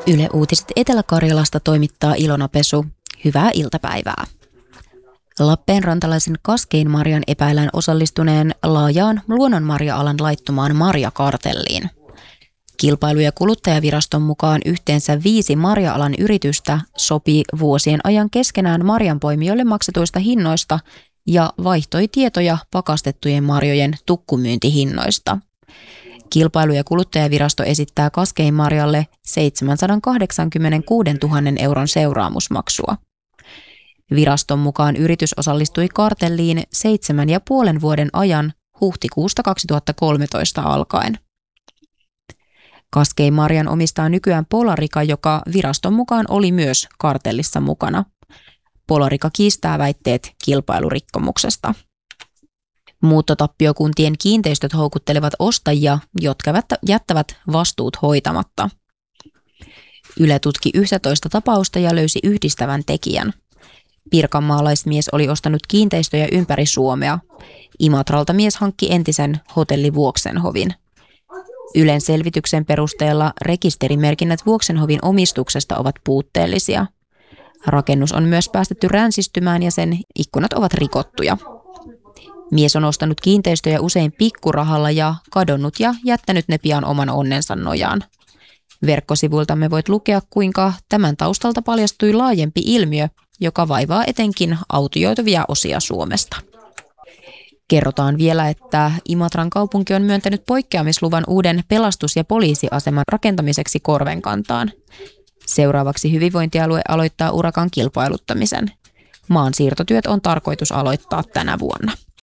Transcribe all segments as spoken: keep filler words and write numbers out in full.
Yle Uutiset Etelä-Karjalasta toimittaa Ilona Pesu. Hyvää iltapäivää. Lappeenrantalaisen kaskeinmarjan epäillään osallistuneen laajaan luonnonmarja-alan laittomaan marjakartelliin. Kilpailu- ja kuluttajaviraston mukaan yhteensä viisi marja-alan yritystä sopii vuosien ajan keskenään marjanpoimijoille maksetuista hinnoista ja vaihtoi tietoja pakastettujen marjojen tukkumyyntihinnoista. Kilpailu- ja kuluttajavirasto esittää kaskeinmarjalle seitsemänsataakahdeksankymmentäkuusituhatta euron seuraamusmaksua. Viraston mukaan yritys osallistui kartelliin seitsemän ja puolen vuoden ajan huhtikuusta kaksituhattakolmetoista alkaen. Kaskeinmarjan omistaa nykyään Polarica, joka viraston mukaan oli myös kartellissa mukana. Polarica kiistää väitteet kilpailurikkomuksesta. Muuttotappiokuntien kiinteistöt houkuttelevat ostajia, jotka jättävät vastuut hoitamatta. Yle tutki yksitoista tapausta ja löysi yhdistävän tekijän. Pirkanmaalaismies oli ostanut kiinteistöjä ympäri Suomea. Imatralta mies hankki entisen hotelli Vuoksenhovin. Ylen selvityksen perusteella rekisterimerkinnät Vuoksenhovin omistuksesta ovat puutteellisia. Rakennus on myös päästetty ränsistymään ja sen ikkunat ovat rikottuja. Mies on ostanut kiinteistöjä usein pikkurahalla ja kadonnut ja jättänyt ne pian oman onnensa nojaan. Verkkosivuiltamme voit lukea, kuinka tämän taustalta paljastui laajempi ilmiö, joka vaivaa etenkin autioituvia osia Suomesta. Kerrotaan vielä, että Imatran kaupunki on myöntänyt poikkeamisluvan uuden pelastus- ja poliisiaseman rakentamiseksi Korvenkantaan. Seuraavaksi hyvinvointialue aloittaa urakan kilpailuttamisen. Maan siirtotyöt on tarkoitus aloittaa tänä vuonna.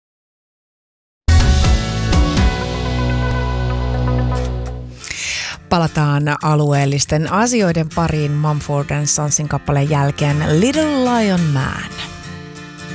Palataan alueellisten asioiden pariin Mumford and Sonsin kappaleen jälkeen Little Lion Man.